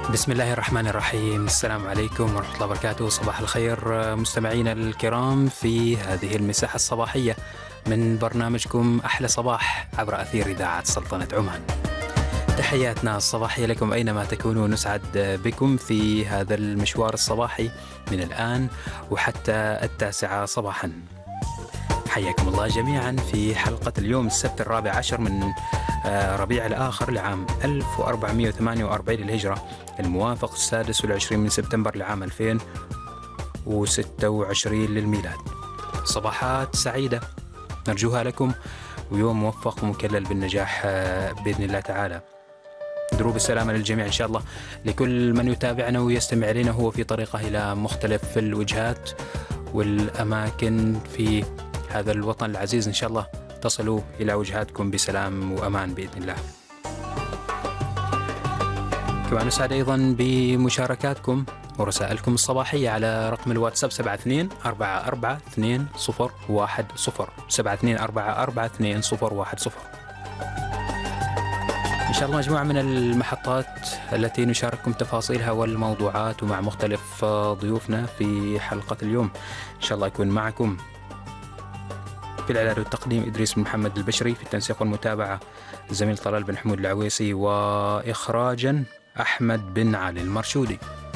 بسم الله الرحمن الرحيم. السلام عليكم ورحمة الله وبركاته. صباح الخير مستمعينا الكرام في هذه المساحة الصباحية من برنامجكم أحلى صباح عبر أثير إذاعة سلطنة عمان. تحياتنا الصباحية لكم أينما تكونوا، نسعد بكم في هذا المشوار الصباحي من الآن وحتى 9 صباحا. حياكم الله جميعا في حلقة اليوم السبت 14 من ربيع الآخر لعام 1448 للهجرة، الموافق 26 من سبتمبر لعام 2026 للميلاد. صباحات سعيدة نرجوها لكم، ويوم موفق ومكلل بالنجاح بإذن الله تعالى. دروب السلامة للجميع إن شاء الله، لكل من يتابعنا ويستمع لنا هو في طريقه إلى مختلف الوجهات والأماكن في هذا الوطن العزيز. إن شاء الله تصلوا إلى وجهاتكم بسلام وأمان بإذن الله. كما نسعد أيضا بمشاركاتكم ورسائلكم الصباحية على رقم الواتساب 72442010 72442010. إن شاء الله مجموعة من المحطات التي نشارككم تفاصيلها والموضوعات ومع مختلف ضيوفنا في حلقة اليوم. إن شاء الله يكون معكم في الإعداد والتقديم إدريس بن محمد البشري، في التنسيق والمتابعة الزميل طلال بن حمود العويسي، وإخراجا أحمد بن علي المرشودي.